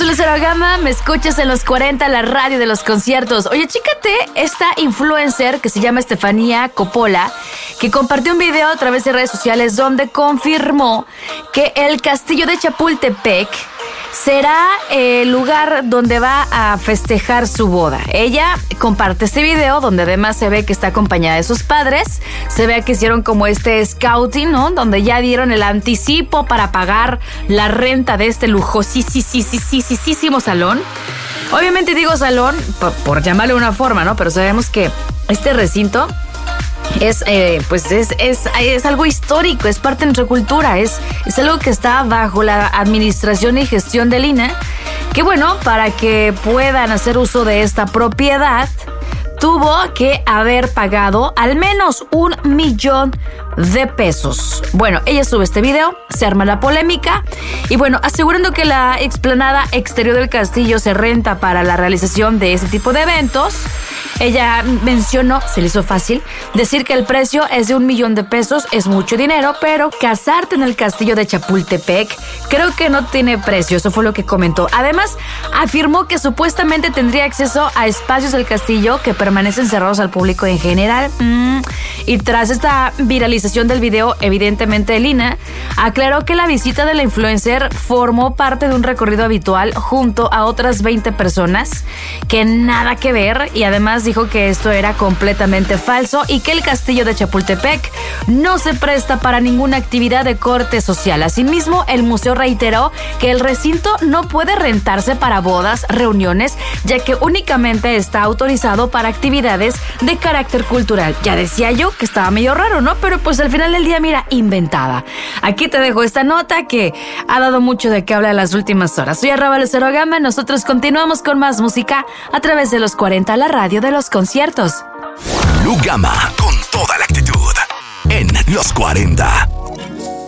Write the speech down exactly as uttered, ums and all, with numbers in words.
soy Lucero Gama, me escuchas en los cuarenta, la radio de los conciertos. Oye, chícate esta influencer que se llama Estefanía Coppola, que compartió un video a través de redes sociales donde confirmó que el castillo de Chapultepec será el lugar donde va a festejar su boda. Ella comparte este video donde además se ve que está acompañada de sus padres. Se ve que hicieron como este scouting, ¿no? Donde ya dieron el anticipo para pagar la renta de este lujosísimo salón. Obviamente digo salón por, por llamarle una forma, ¿no? Pero sabemos que este recinto Es, eh, pues es, es, es algo histórico, es parte de nuestra cultura, es, es algo que está bajo la administración y gestión del I N A, que bueno, para que puedan hacer uso de esta propiedad, tuvo que haber pagado al menos un millón de pesos. Bueno, ella sube este video, se arma la polémica y bueno, asegurando que la explanada exterior del castillo se renta para la realización de ese tipo de eventos. Ella mencionó, se le hizo fácil, decir que el precio es de un millón de pesos, es mucho dinero, pero casarte en el castillo de Chapultepec creo que no tiene precio, eso fue lo que comentó. Además, afirmó que supuestamente tendría acceso a espacios del castillo que permanecen cerrados al público en general. Mm. Y tras esta viralización del video, evidentemente el I N A aclaró que la visita de la influencer formó parte de un recorrido habitual junto a otras veinte personas, que nada que ver, y además dijo que esto era completamente falso y que el castillo de Chapultepec no se presta para ninguna actividad de corte social. Asimismo, el museo reiteró que el recinto no puede rentarse para bodas, reuniones, ya que únicamente está autorizado para actividades de carácter cultural. Ya decía yo que estaba medio raro, ¿no? Pero pues al final del día, mira, inventada. Aquí te dejo esta nota que ha dado mucho de qué hablar en las últimas horas. Soy arroba Lucero Gama, nosotros continuamos con más música a través de los cuarenta, la radio de los conciertos. Lu Gama, con toda la actitud, en los cuarenta.